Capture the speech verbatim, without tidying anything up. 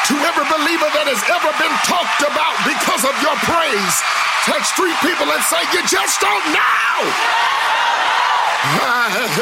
To every believer that has ever been talked about because of your praise, touch three people and say, you just don't know.